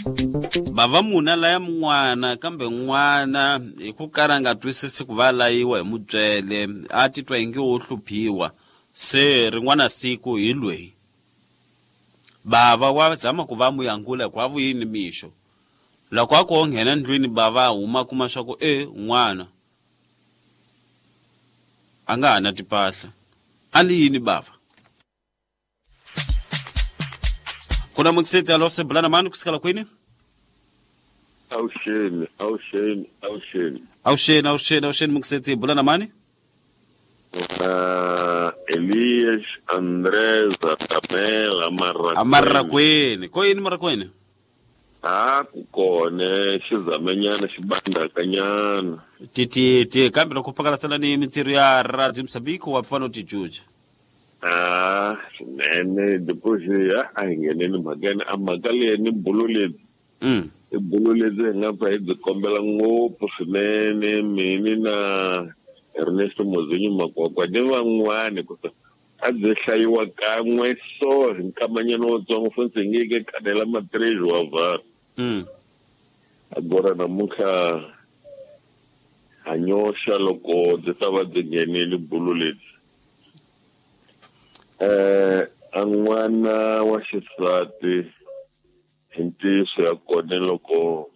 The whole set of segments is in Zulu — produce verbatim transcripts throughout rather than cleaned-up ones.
Bava muna la ya n'wana kambe n'wana hi ku karanga twisisi ku valayiwa hi mutswele a titwa ingi wo hluphiwa se rin'wana siku hi lweyi bava wa zama ku va muyangula kwa vuyini mixo loko a ko nghena ndlwini bava huma kuma swa ku eh n'wana anga hana tipahla ali yini bava kuna mukiseti alo se bulana mani kusikala kwini Ausheni, ausheni, ausheni. Ausheni, ausheni, ausheni mukiseti bulana mani? Uh, Elias Andres Atamela Amarakweni. Amarakweni. Ko yini Marakweni? Ah, kukone xizamenyana xibandakanyana. Titi ti kambe loko phakalasela ni mintirho ya Radio Msabiko wa pfano tijuja. Ah, nene deposit ya ahingeneni magana amakaleni bulule. Mm. Ibulu lezi ngapha izikombela ngopfu swinene mini na Ernesto Mozinyo Makwakwa ni van'wana kusa a byi hlayiwa kan'we so hi nkamanyano wutsongo fonse ngeke khanela matirezi wa vhara Mm. agora namuntlha hanyoxa loko byi ta va byi nghenile bulu leti eh a n'wana wa xisati hintiso ya kona loko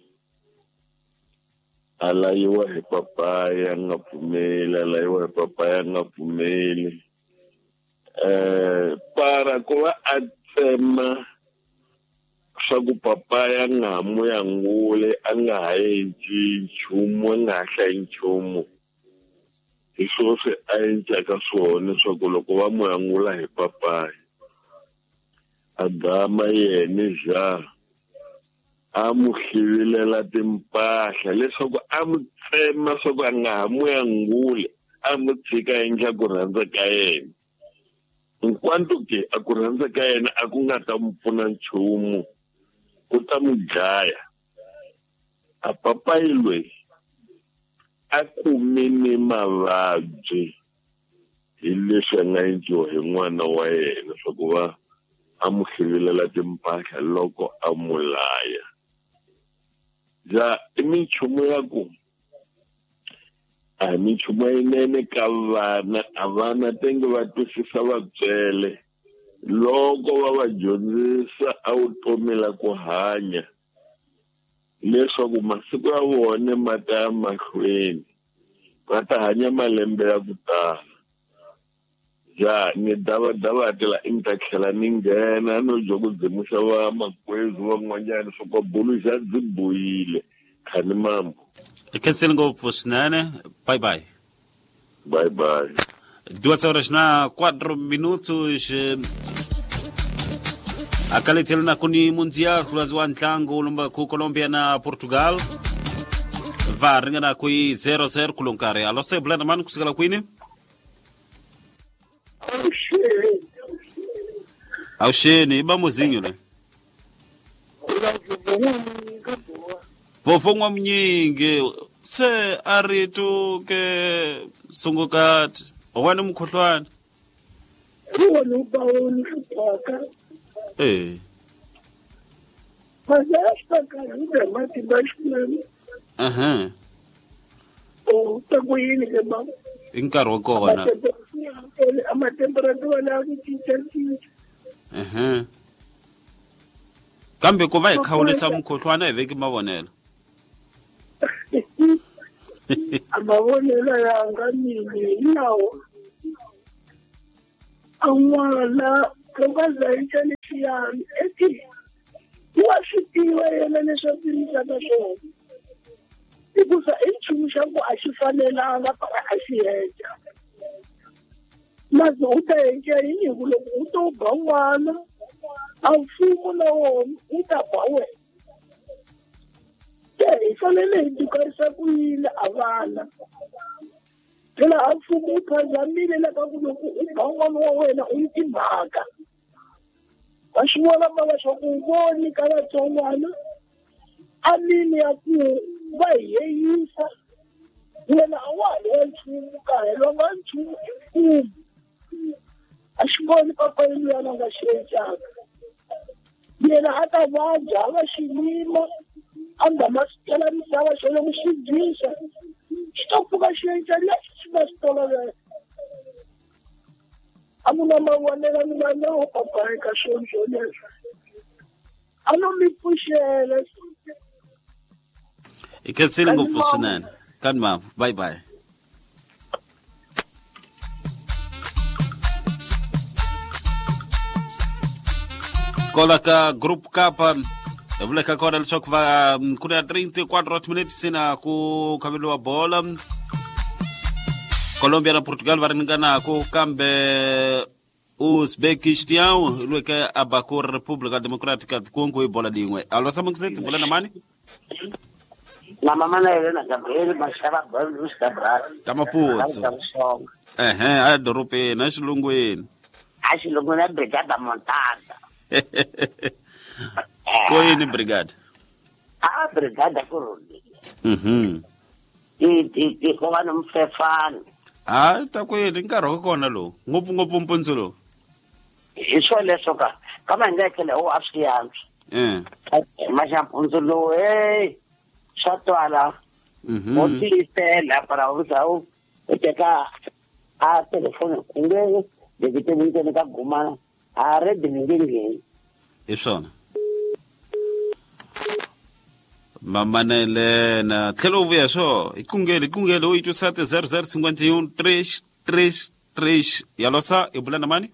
alayiwa hi papaya nga pfumeli alayiwa hi papaya nga pfumeli eh para ku va a tsema swa ku papaya nga muyangule a nga ha endli nchumu a nga ha hlayi nchumu hi swo swi a endlaka swona swa ku loko va muyangula hi papaya a gama yena ja a mu hlivilela timpahla leswaku a mu tsema swa ku a nga ha muyangule a mu tshika endla ku rhandza ka yena hinkwato ke a ku rhandza ka yena a ku nga ta mu pfuna nchumu ku ta mu dlaya a papayi loyi a kumini mavabyi hi leswi a nga endliwa hi n'wana wa yena swa ku va a mu hlivilela timpahla loko a mu laya ja i minchumu ya ku a minchumu yinene ka vana a vana tenge va twisisa vatswele loko va va dyondzisa a vutomi la ku hanya leswaku masiku ya vona ma ta ya mahlweni va ta hanya malembe ya ku tala ja ni dava dava tela inta tlhela ni nghena no jo ku dzimuxa va makwezu van'wanyana swo ka bulu xa dziboyile khani mambo Ikenseni ngopfu swinene bye bye bye bye duas horas na quatro minutos akaletel na kuni mundial kulazi wa ntlangu lumba ku Colombia na Portugal va ringana ku zero zero kulunkari alo se blana man kusikala kwini Ausheni iba muzinyo ne Vovongwa mnyingi se aritu ke sungukati wane mkhohlwana Uwona ubawoni kupaka eh Pasashka karuda mati bashmani aha o takuyini ke ba inkarhi wa kona ama temperatura la kutsitsa aha kambe ko va ikhawulisa mkhohlwana eveki mavonela amavonelo yanga mini inawo an'wana loko a zayisa lexiyani eti wa swi tiva yena leswaku endlaka swona hikuva i nchumu xa ku a xi fanelanga a xi heta maze u ta endla yini hi ku loko u to ba n'wana a mfumo na wona u ta ba wena hi fanele hi tukarisa ku yini a vana phela a mfumo u phazamile laka ku loko u ba n'wana wa wena u yi timhaka va swi vona mama swa ku voni ka vatsongwana a mini ya ku va hiyisa wena a wa ha ri wa nchumu ka helonga nchumu i mfumo a xi voni papa yeluyana nga xi endlaka yena a ta vabya a va xilima a nga masitela misava xo loko xi dyisa xi ta pfuka xi endla lexi xi nga xi tolovela a ku na mavonelo mina no papa eka swona leswo a no mi pfuxela ikhatsile ngopfu swinene kani mama bye bye. Kola ka group kapa vule ka kona leswaku va kuna thirty-four minutes sina ku khaveliwa bola. Colombia na Portugal va ringana ku kambe Uzbekistan lwe ka Abaku Republika Democratica Congo bola dingwe. Alo sa mongse bola na mani? La mama na Elena Gabriel mashaba bolu sabra. Kama putso. Eh eh a dorope na xilungweni. A xilungweni na brigada montada. Ko yini brigade? Ah brigada ko rodi. Mhm. I i i ko va nomfefana. Ah ta ko yini nkarhi wa kona lo. Ngopfu ngopfu mpunzo lo. Hi swo leswo ka kama ngekele o afsiyanzi. Eh. Masha mpunzo lo eh shatwala. Mhm. Motistela para usau eteka a telefone ngeke ngeke ngeke ka gumana. Are diningini isona mamanele na tlhelo vuya swo ikungeli ikungeli o ithu sate zero zero five one three three three yalosa ibula na mani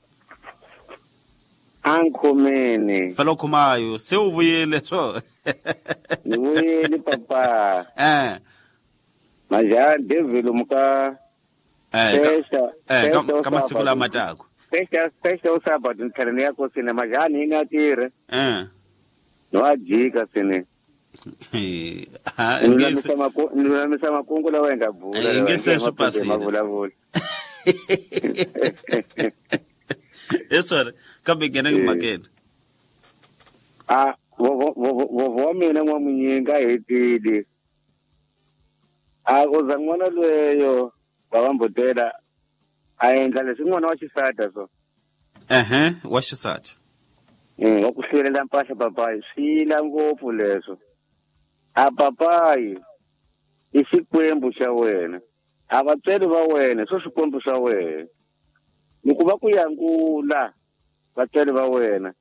Ankhomeni felo khumayo se uvuyele swo Niwuyeli papa eh maja devilo muka eh eh kama siku la matako Special special sabat ntlhane ya ko sine majani ina tire eh no ajika sine ha ngese mako nilamisema makungu la wenga bula ngese so pasile mavula vula eso kabe gena ngmakeni ah vo vo vo vo mina nwa munyinga hetidi a ko zangwana lweyo babambotela ayenza lesin'wana wa xisata so ehe wa xisati eh wa ku hlelela mpahla papayi swi la ngopfu leswo a papayi i xikwembu xa wena a vatsweri va wena swo swikwembu swa wena ni ku va ku yangula vatsweri va wena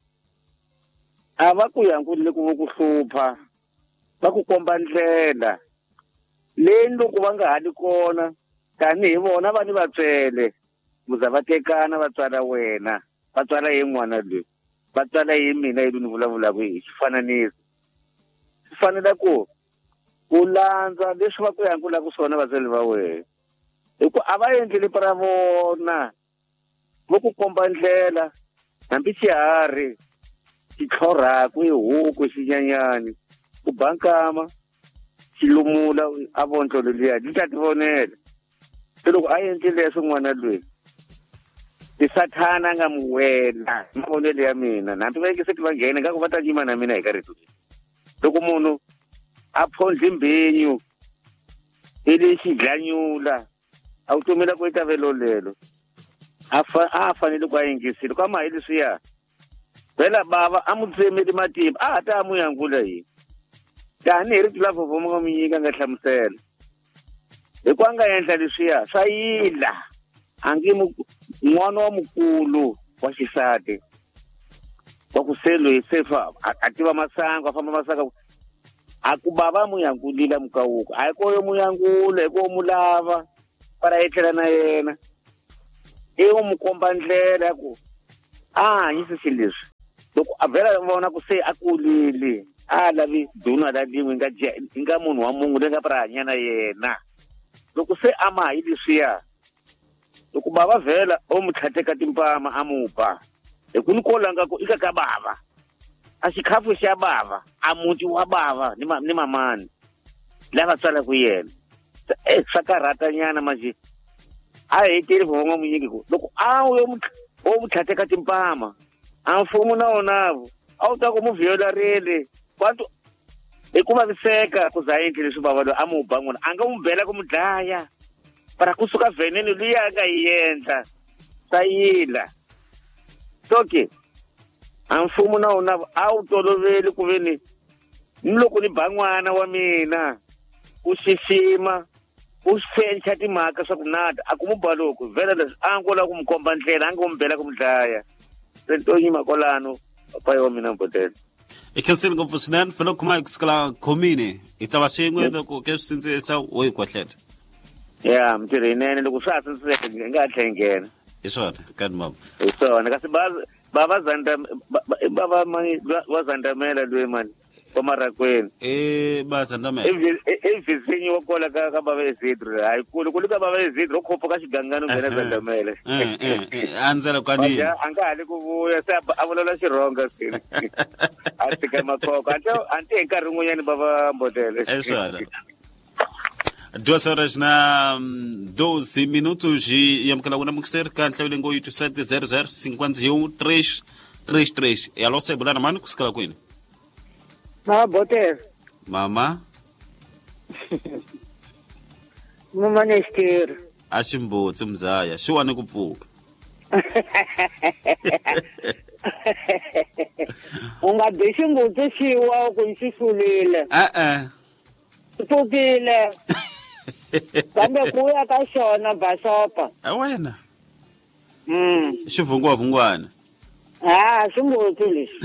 a va ku yanguli le ku va ku hlupha va ku komba ndlela leyi loko va nga hali kona tanihi vona va ni vatswele muza va tekana vatswala wena vatswala hi n'wana loyi vatswala hi mina yi ni vulavulaka hi xifananiso swi fanele ku ku landza leswi va ku yangulaka swona vatswali va wena hikuva a va endleli para vona vo ku komba ndlela hambi xiharhi xi tlhorhaku hi huku xinyanyani ku bankama xi lumula a vondlolo liya li ta ti vonela se loko a endli leswi n'wana loyi tisathana nga muwela mavonelo ya mina nampi va yekise ti va nghena nga ku va ta yima na mina hi ka rito loko munhu a phondli mbinyu i le xidlanyula a wu tumela ku eka velo lelo a fa a fanele ku a yingisile ku ama hi leswiya vela bava a mu tsemeli matimba a ta mu yangula hi tani hi rito la vovomo nga mu nyika nga hlamusela hi ku a nga endla leswiya swa yila a ngi n'wana wa mukulu wa xisati wa ku selo hi sefa a tiva masango a famba masango a ku bava mu yangulila mukawuko a ko yo mu yangula hi ko mu lava para etlela na yena e u mu komba ndlela ku a hanyisi xi leswi loko a vhela vona ku se a kulile a lavi duna la limwe nga nga munhu wa mungu le nga para hanya na yena loko se a ma hi leswiya loko bava vhela o mu tlhateka timpama a mupa hi ku ni ko langa ku ika ka bava a xikhafu xa bava a muti wa bava ni ma ni mamani lava tsala ku yena eh swa karhata nyana maji a heteli vonga munyingi ku loko a yo o mu tlhateka timpama a mfumo na onavo a wu ta ku mu violarele kwanto hi ku vaviseka ku za endli leswi bava lo a mu ba n'wana a nga mu bela ku mu dlaya para kusuka veneni luya nga yi endla sayila toke a mfumo na wona a wu toloveli ku ve ni ni loko ni ba n'wana wa mina u xixima u sencha timhaka swa ku nata a ku mu ba loko vhela leswi a ngo la ku mu komba ndlela a ngo mu bela ku mu dlaya se ni to yima kwalano papa wa mina mbotela e khensini ngopfu swinene fela khoma ku sikala khomini hi ta va swin'we loko ke swi sindzisa wo hi kohleta ya mtirhi yinene loko swa ha sindziseka hi nga tlhe nghena hi swona kani mama hi swona kasi ba baba zanda baba mani wa zandamela lwe mani kwa marakweni eh bazandamela evizinyi wa kola ka ka baba Isidro hayi kule kule ka baba Isidro khopho ka xigangano ngena zandamela eh eh anzela kwani anga hali ku vuya se a vulola xironga sini a tika makoko ante ante nkarhi n'wanyani baba Mbotele eh swona duas horas na doze minutos e yam kala una muxer kan hlawile ngo oito sete zero zero cinco um três três três e alô sebula na mano kusikala kwini Ma Mbotele mama mama Nestor ashimbutsi mzaya shiwane kupfuka unga bexingutsi xiwa ku nxihlulile eh eh pfukile kambe ku ya ka xona basopa a wena mm xivungwa vungwana ah ximbutsi lexi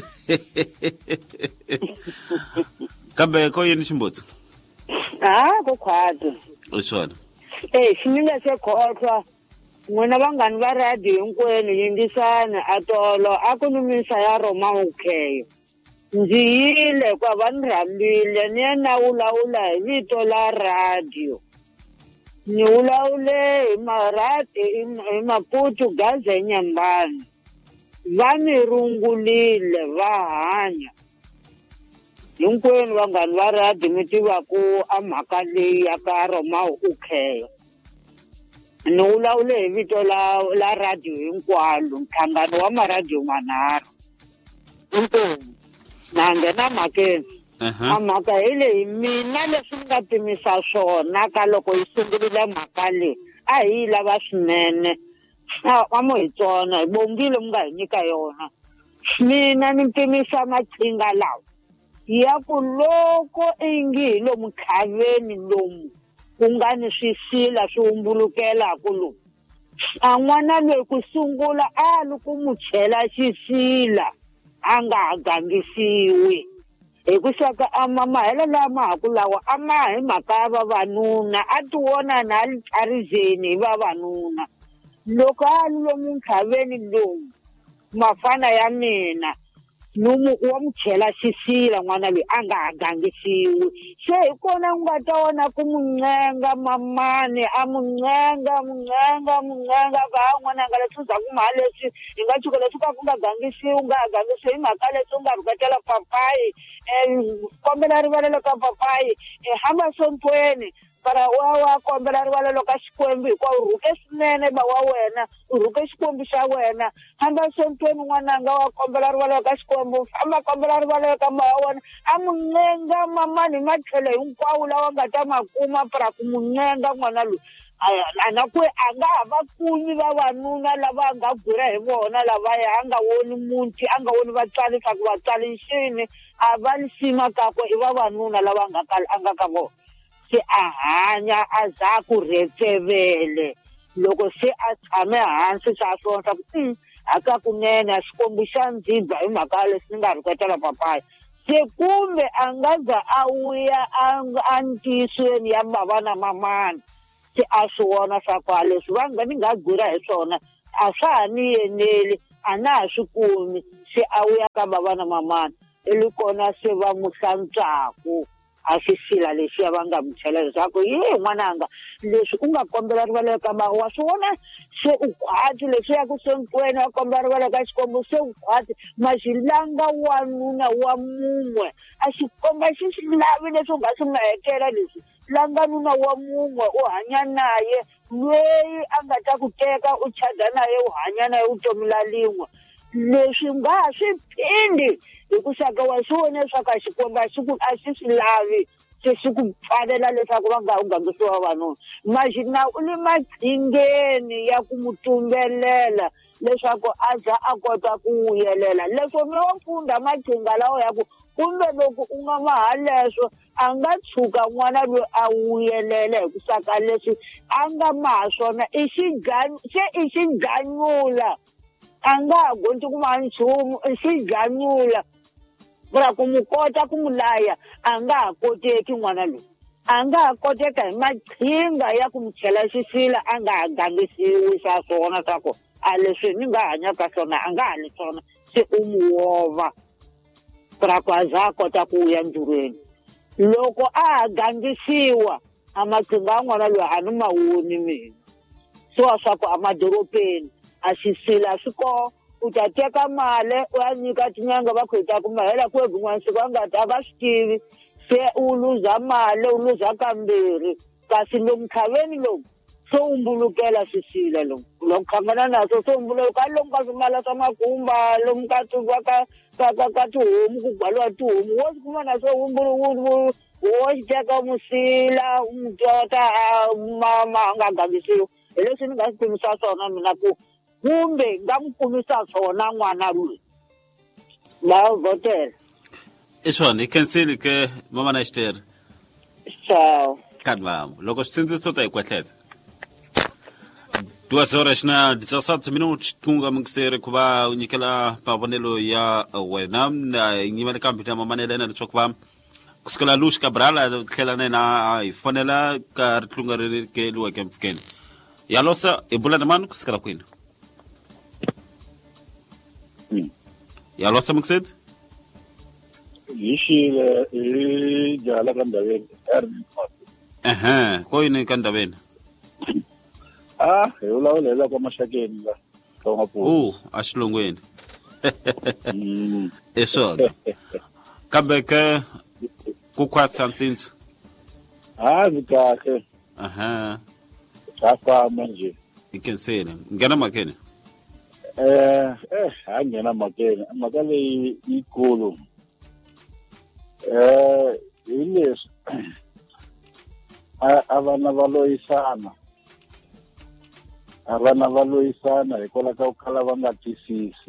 kambe ko yini ximbutsi ah ku khwati swona eh xinile se khohlwa n'wina vanghani va radio hinkwenu yimbisani a tolo a ku numisa ya Roma ukheyo ndzi yile kwa va ni rhambile ni ya na wulawula hi vito la radio ni wulawule hi marati hi maputu gaze nyambani va ni rungulile va hanya hinkwenu vanghani va radio mi tiva ku a mhaka leyi ya ka Roma ukheyo ni wulawule hi vito la la radio hinkwalo nhlangano wa maradio manharhu inkomu na nghena mhakeni a mhaka hi leyi mina leswi ni nga timisa swona ka loko hi sungulile mhaka leyi a hi yi lava swinene a mo hi tsona hi bongile mi nga hi nyika yona mina ni timisa maqhinga lawa ya ku loko i ngi hi lomu khaveni lomu ku nga ni swisila swi humbulukelaku lomu a n'wana loyi ku sungula a loko mu chela xisila a nga ha gangisiwi hi ku xaka a mahelo lama ha ku lawa a ma hi mhaka ya vavanuna a ti wona na litsarizeni hi vavanuna loko a lomu nkhaveni lomu mafana ya mina nomu wa mu chela xisila n'wana loyi a nga ha gangisiwi se hi kona u nga ta wona ku mu ncenga mamani a mu ncenga mu ncenga mu ncenga ka ha n'wananga leswi za ku maha leswi hi nga tshuka leswi ka ku nga gangisiwi u nga ha gangisiwi hi mhaka leswi u nga rhuketela papayi um kombela rivalelo ka papayi um hamba sontweni para wa wa kombela rivalelo ka xikwembu hikuva u rhuke swinene ba wa wena u rhuke xikwembu xa wena hamba sontweni n'wananga wa kombela rivalelo ka xikwembu famba kombela rivalelo ka ma wa wena a mu ncenga mamani hi matlhelo hinkwawo lawa nga ta ma kuma para ku mu ncenga n'wana loyi ana ku a nga ha va kumi vavanuna lava a nga gwira hi vona lavaya a nga woni muti a nga woni vatswari swa ku vatswari nxini a va nisima kakwe i vavanuna lava nga ka a nga ka vona se a hanya a za ku retsevele loko se a tshame hansi swa swona swa ku aka kunene a xikwembu xa ndzibha hi mhaka leswi ni nga rhuketela papaya se kumbe a nga za a wuya a ntiyisweni ya bava na mamani se a swi vona swa ku leswi va nga ni nga gwira hi swona a swa ha ni yeneli a na ha swi kumi se a wuya ka bava na mamani i li kona se va mu hlantswaku a xisila lexiya va nga mu chela leswaku ye n'wananga leswi u nga kombela rivalelo ka ma wa swi vona se u khwati leswi ya ku sontweni wa kombela rivalelo ka xikwembu se u khwati ma xi langa wanuna wa mun'we a xikomba xi xi lavi leswi u nga swi mahekela leswi langa nuna wa mun'we u hanya naye loyi a nga ta ku teka u chada naye u hanya naye vutomi la lin'we leswi nga ha swi phindi hi ku xaka wa swi vone leswaku a xikwembu a xi ku a xi swi lavi se xi ku pfalela leswaku va nga u gangisiwa vanuna maxina u le maqhingeni ya ku mu tumbelela leswaku a za a kota ku vuyelela leswo mi wa pfunda maqhinga lawa ya ku kumbe loko u nga maha leswo a nga tshuka n'wana loyi a vuyelela hi ku saka leswi a nga maha swona i xiganyu se i xiganyula a nga ha gonti ku maha nchumu i xiganyula vura ku mu kota ku mu laya a nga ha koteki n'wana loyi a nga ha koteka hi maqhinga ya ku mu chela xisila a nga ha gangisiwi swa swona swa ku a leswi ni nga hanya ka swona a nga ha le swona se u mu wova vura ku a za a kota ku ya ndlurweni loko a ha gangisiwa a maqhinga a n'wana loyi a ni ma voni mina swa swa ku a madoropeni a xisila swi koho u ta teka mali u ya nyika tinyanga va khweta ku ma hela kwebyi n'wana siku a nga ta va swi tivi se u luza mali u luza kambirhi kasi lomu khaveni lomu so umbulukela swisila lomu loko khangana naso so umbuluka lomu ka swimala swa makumba lomu ka tuva ka ka ka ka tihomu ku gwaliwa tihomu wo swi kuma na so umbuluku wo xi teka musila umutota ma ma nga gangisiwa hi leswi ni nga swi kumisa swona mina ku kumbe nga mu kumisa swona n'wana loyi la votela iswona i cancel ke mama na xiteri so kanvamo loko switsindziso ta hi kwetleta duas horas na dezessete minutos tunga mngisere ku va u nyikela mavonelo ya wena na nyimele kambi ta mama nelena leswaku va kusukela Lush Cabral tlhela na yena hi fonela ka ritlunga ri keliweke mpfukeni yalosa i bula na mani kusukela kwini yalosa mngiseti yishile i jala ka ndaveni ehe ko yini ka ndaveni ah hi ulawulela kwa mashakeni la ka ngapfu oh axilongweni eswona kambe ke ku kwatsa ntsintsi ah zikahle aha safa manje ikensene ngena makene eh eh hangena makene makale ikulu eh ile avana valoyisana avana valoyisana hikola ka ukhala va nga twisisi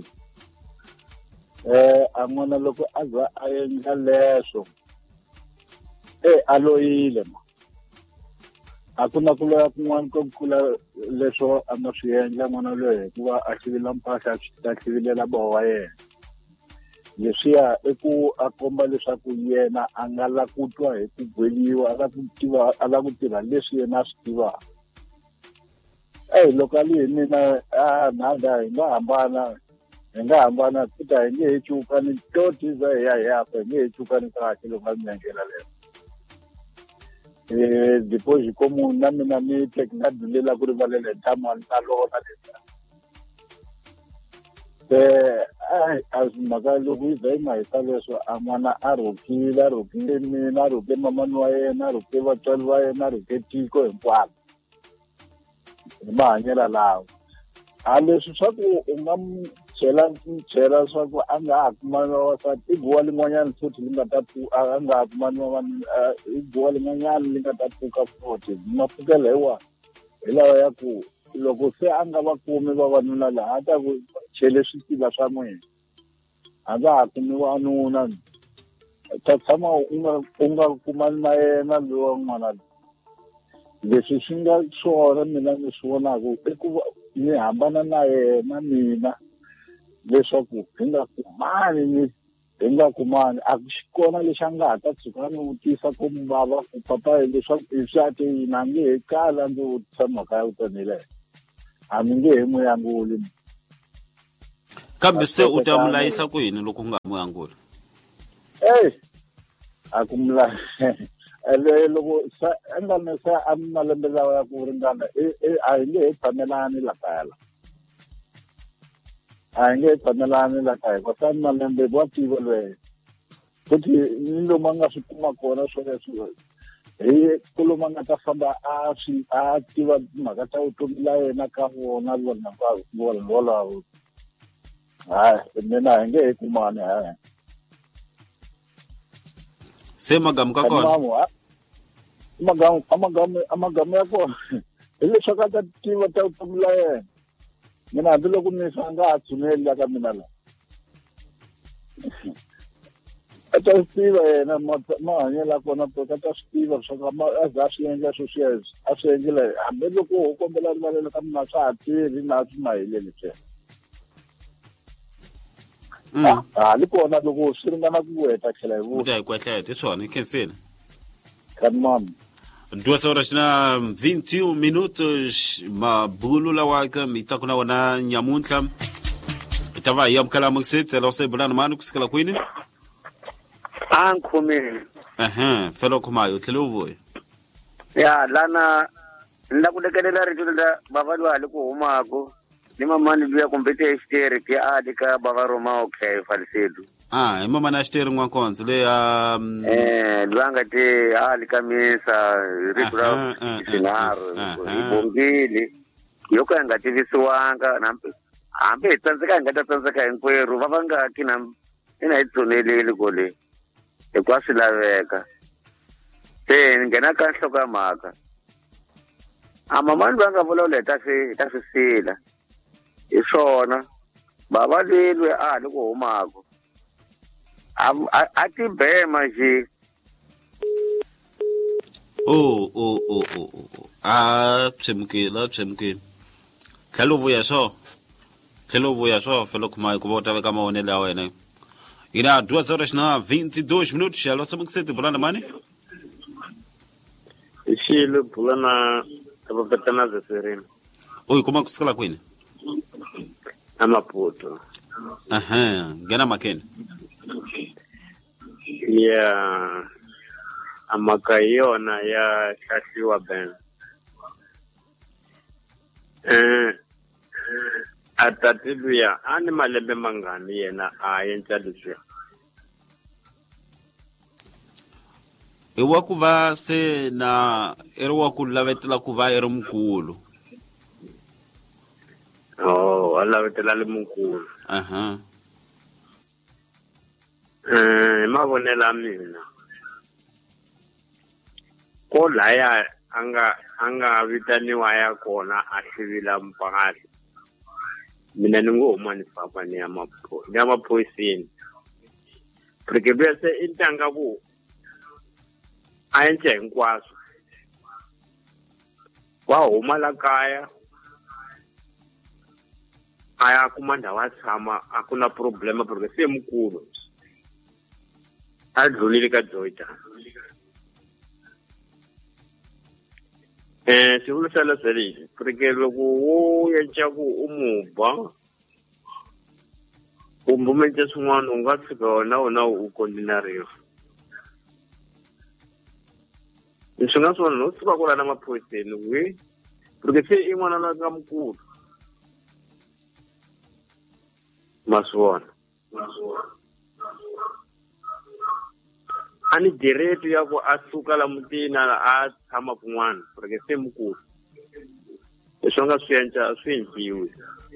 eh an'wana loko a za a endla leswo eh aloyile ma a ku na ku loya kun'wana ko kula leswo a nga swi endla n'wana loyi hikuva a xivila mpahla a xivilela boho wa yena leswiya i ku a komba leswaku yena a nga la ku twa hi ku gweliwa a la ku tiva a la ku tiva leswi yena a swi tivaka eh loko ali hi mina a nanda hi nga hambana hi nga hambana kuta hi nge he cuka ni toti za hi ya hi yafa hi nge he cuka ni kahle loko nga minyangela leyo eh deposit ko munhu na mina ni tekna dulela ku rivalela hi tama ni ta lona leswi eh ai azimaka loko yi za yi mahisa leswo a n'wana a rhukile a rhukile mina a rhuke mamani wa yena a rhuke vatswari va yena a rhuke tiko hinkwaro hi mahanyela lawa a leswi swa ku u nga mu chela chela swa ku a nga ha kumani vavasati i guwa lin'wanyana futhi li nga ta a nga ha kumani vavanuna i guwa lin'wanyana li nga ta pfuka futhi mapfukela hi wa hi lawa ya ku loko se a nga va kumi vavanuna laha a ta ku chele switila swa n'wina a nga ha kumi wanuna ta tshama u nga u nga kumani na yena lowa n'wana leswi swi nga swona mina ni swi vonaku i ku ni hambana na yena mina leswaku hi nga kumani ni hi nga kumani a ku xi kona lexi a nga ha ta tshuka ni vutisa ku mbava ku papa leswaku i swi ate yini a nge he kala ndzi vutisa mhaka ya vutomi leyo a mi nge he muyanguli kambe se u ta mu layisa ku yini loko u nga muyanguli eh a ku mula ele loko sa enda ne sa a malembe lawa ya ku ringana e a hi nge he tshamelani la kaya la a hi nge he tshamelani la kaya kwa sa malembe wa tiva lweyo futhi ni lomu a nga swi kuma kona swoleswo hi ku lomu a nga ta famba a swi a tiva mhaka ta vutomi la yena ka vona vona vona volawo hayi mina hi nge he kumani hayi se magamu ka kona magamu amagamu amagamu ya kona hi leswaku a ta tiva ta vutomi la yena mina hambi loko misa a nga ha tshuneli la ka mina la a ta swi tiva yena mahanyelo ya kona a ta swi tiva leswaku a za a swi endla swo sweswo a swi endlela hambi loko u kombela rivalelo ka mina swa ha tirhi na swi ma heleli ntsena ah li kona loko swi ringana ku heta tlhela hi vuta uta hi kwetleta hi swona khensini kan mama duas horas na vinte e um minutos mabulu lawa ka mita kuna wana nyamuntlha itava yam kala muksit lo se bulana manu kusikala kwini ankhumile aha felo kumayo tlelo vuyo ya lana nda kulekelela rito la bavali wale ku humako ni mamani luya kumbete extere ke adika bavaroma okay falsedu ah mama na extere ngwankonzo le ya eh lwanga te alika misa rikura sinaro ibongile yoko yanga tivisiwanga nambe ambe tsandzeka ngata tsandzeka hinkweru vavanga kina ina itsoneleli gole ekwasilaveka se ngena ka nhloko ya mhaka a mamani va nga vulavula ta swi ta swisila hi swona bava lelwe a loko humako a ti bema ji oh oh oh oh a tshemukela tshemukela tlhelo vuya so tlhelo vuya so felo kuma ku vota ka mawonelo ya wena ina duas horas na vinte e dois minutos ya lo sabe que você te bulana mani xilo bulana tabapetana za serena oi kuma kusikala kwini amaputo aha ngena makeni ya amakayona ya shashiwa ben eh atatiluya ani malembe mangani yena a yenca leswi ewa ku va se na eri wa ku lavetela ku va eri mukulu oh alavetela le mukulu aha eh mavonela mina ko laya anga anga vitaniwa ya kona a xivila mpahla mina ni ngo huma ni famba ni ya mapho ni ya maphoyiseni porque bese intanga ku a yence hinkwaswo wa huma la kaya a ya kuma ndhawu a tshama a ku na problema porque se mukulu a dlulile ka Georgia eh sivula sala seli porque loko wo yenca ku umuba umbumente swin'wana u nga tshika wona wona u kondinariwa leswi nga swona no tshika ku la na maphoyiseni we porque se i n'wana la ka mukulu maswona ani direto ya ku a suka la mutina a tshama kun'wana porque se mukulu leswi nga swi endla swi endliwi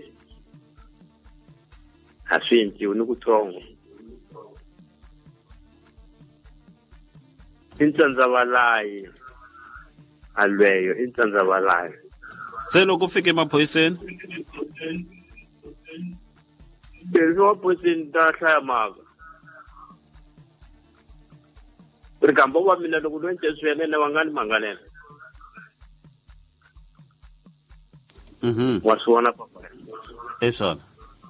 a swi endliwi ni kutsongo i ntsandzavalayi alweyo i ntsandzavalayi se loko fike maphoyiseni leswi maphoyiseni ta hlaya mhaka rikambo wa mina loko lo ncece swinene va nga ni mangalela mhm wa swona papa e swona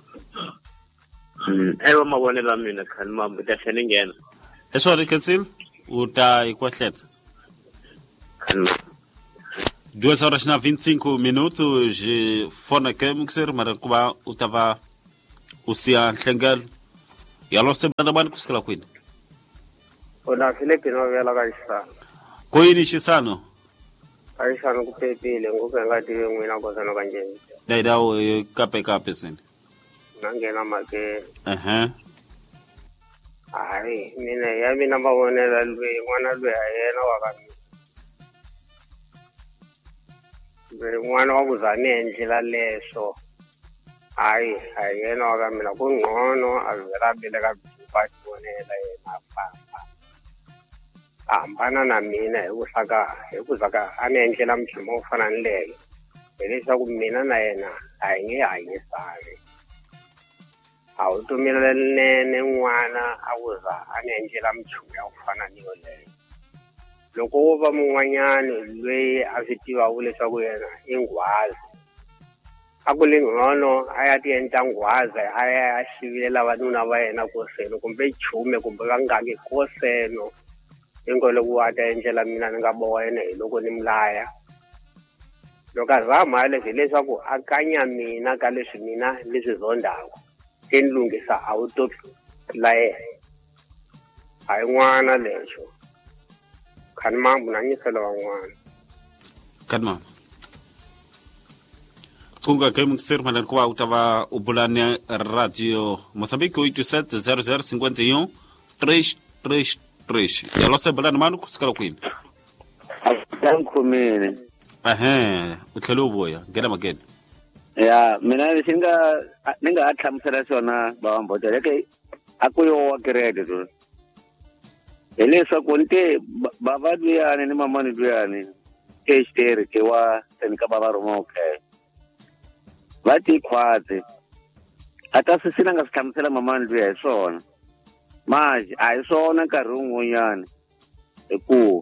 mm ewa mavonelo mina khani mama ta tlhela nghena e swona Kensil uta ikwahleta khani duas horas na vinte e cinco minutos fona que mukser mara kuba utava usia nhlengelo ya lo se bana bani kusikala kwini ona file ke no vela ka isana ko yini xisano a isana ku pepile ngoku nga tivi n'wina ko sana ka njeni dai dawo kape kape sen na ngena make aha ai mina ya mina mavonela lwe n'wana lwe a yena wa ka mina lwe n'wana wa kuzani endlela leswo ai a yena wa ka mina ku ngcono a vela bile ka bhupa vonela yena papa hambana na mina hi ku hlaka hi ku zaka a ni endlela mphimo wo fana ni leyo hileswaku mina na yena a hi nge hanyisani. A wu tumile lerinene n'wana a ku za a ni endlela minchumu ya ku fana ni yoleyo. Loko wo va mun'wanyani loyi a swi tivaka leswaku yena i nghwazi, a ku le ngcono a ya ti endla nghwaza a ya xivilela vanuna va yena koseno kumbe chume kumbe vangaki koseno. Ingo loko a ta endlela mina ni nga boha yena hi loko ni mlaya. Loko a zama leswi leswaku a kanya mina ka leswi mina leswi zondako ti ni lunghisa a wu to la yena. A hi n'wana lexo. Khani mambu na nyisela van'wana. Khani mama. Kunga ke mksir malan kwa utava ubulane radio Mozambique oito sete zero zero cinquenta e um três três três. Ya lo se bulane manu kusikala kwini. Asankhumene. Ahe, utlhele uvuya, ngena mageni. Ya, mina singa ninga athlamusela swona baba Mbotela ke akuyo wa grade to. Eleswaku nte baba luyani ni mamani luyani extere ke wa tenika baba Roma okay. Vati khwatse ata sisina nga sithlamusela mamani luya hi swona. Maji a hi swona nkarhi wun'wanyana hikuva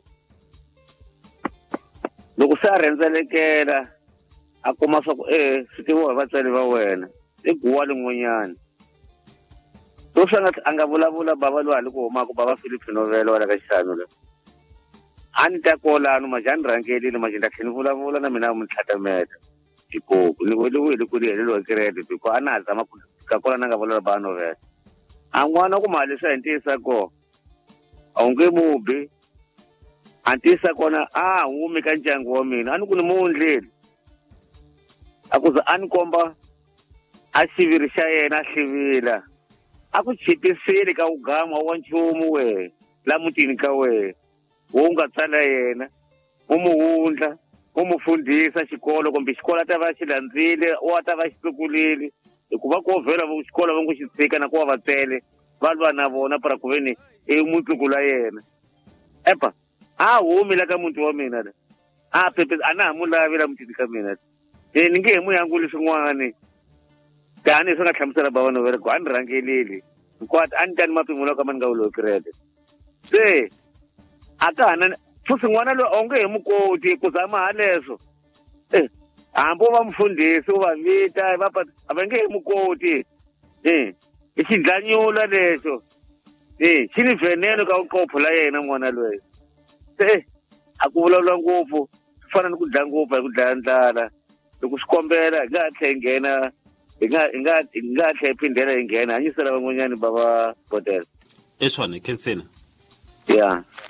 loko se a rhendzelekela a kuma swa ku eh swi tiviwa hi vatswari va wena i guwa lin'wanyana. To swa nga a nga vulavula bava luwa loko humaka bava Philip Novelo wala ka xisano le. A ni ta kolano majani rhangelile majani ta tlhela vulavula na mina mu tlhatameta. Tiko ni vole wile ku lele lo kerete tiko ana zama ku ka kola na nga vulavula bava Novelo. A n'wana ku mali swa hentisa ko. A unge mubi antisa kona a humi ka ndyangu wa mina a ni ku ni mundleli. A ku za a ni komba a xiviri xa yena a hlivila. A ku chipisile ka ugama wa nchumu we la mutini ka we wo nga tsala yena u mu hundla u mu fundisa xikolo kumbe xikolo ta va xilandzile u ta va xitsukulile hikuva ko vhela vo xikolo va ngo xi tshika na ku va vatsele va lwa na vona para ku veni i mutsukula yena. Epa a humi la ka muti wa mina la a pepe ana ha mu lavela mutini ka mina e ni nge mu yanguli swin'wana tani swi nga hlamusela bava Novelo ku a ni rhangelile hikwati a ni ta ni mapimula ka mani nga wulo krede se a ka hana futhi n'wana loyi a wu nge he mukoti ku zama haleswo eh hambi u va mfundhisi u va vita va a va nge he mukoti eh i xidlanyula lexo eh xi ni veneno ka ka u phula yena n'wana loyi se a ku vulavula ngopfu swi fana ni ku dlaya ngopfu hi ku dlaya ndlala loko swi kombela hi nga ha tlhe hi nghena hi nga hi nga hi nga tlhe hi phindela hi nghena hanyisela van'wanyani bava Mbotela Eswane kensena. ya